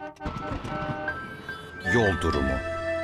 Yol durumu.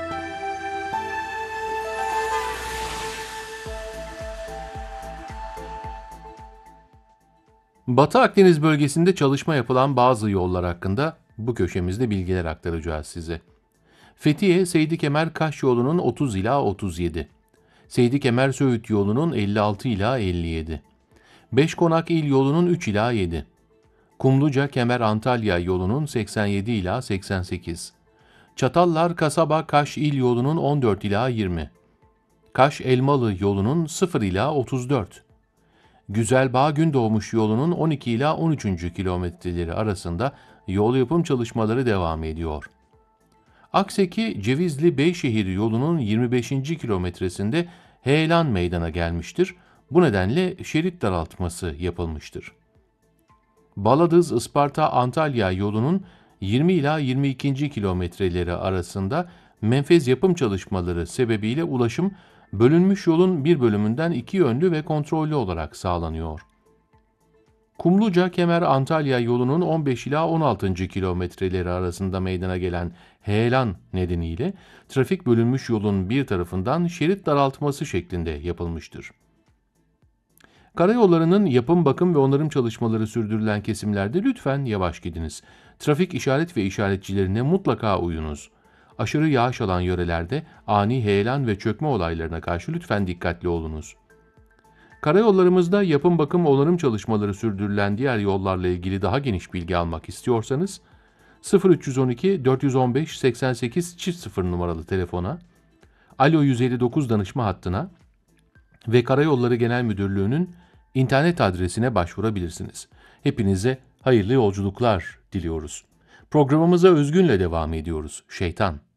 Batı Akdeniz bölgesinde çalışma yapılan bazı yollar hakkında bu köşemizde bilgiler aktaracağız size. Fethiye Seydi Kemer Kaş yolunun 30 ila 37, Seydi Kemer Söğüt yolunun 56 ila 57, Beşkonak İl yolunun 3 ila 7, Kumluca Kemer Antalya yolunun 87 ila 88, Çatallar Kasaba Kaş İl yolunun 14 ila 20, Kaş Elmalı yolunun 0 ila 34, Güzelbağ Gündoğmuş yolunun 12 ila 13. kilometreleri arasında yol yapım çalışmaları devam ediyor. Akseki Cevizli Beyşehir yolunun 25. kilometresinde heyelan meydana gelmiştir. Bu nedenle şerit daraltması yapılmıştır. Baladız Isparta Antalya yolunun 20 ila 22. kilometreleri arasında menfez yapım çalışmaları sebebiyle ulaşım bölünmüş yolun bir bölümünden iki yönlü ve kontrollü olarak sağlanıyor. Kumluca Kemer Antalya yolunun 15 ila 16. kilometreleri arasında meydana gelen heyelan nedeniyle trafik bölünmüş yolun bir tarafından şerit daraltması şeklinde yapılmıştır. Karayollarının yapım, bakım ve onarım çalışmaları sürdürülen kesimlerde lütfen yavaş gidiniz. Trafik işaret ve işaretçilerine mutlaka uyunuz. Aşırı yağış alan yörelerde ani heyelan ve çökme olaylarına karşı lütfen dikkatli olunuz. Karayollarımızda yapım, bakım, onarım çalışmaları sürdürülen diğer yollarla ilgili daha geniş bilgi almak istiyorsanız 0312 415 88 0 numaralı telefona, Alo 159 danışma hattına ve Karayolları Genel Müdürlüğü'nün internet adresine başvurabilirsiniz. Hepinize hayırlı yolculuklar diliyoruz. Programımıza Özgün'le devam ediyoruz. Şeytan.